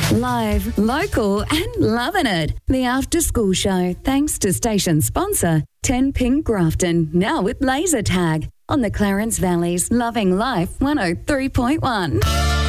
Live, local and loving it. The After School Show, thanks to station sponsor 10 Pink Grafton, now with laser tag on the Clarence Valley's Loving Life 103.1.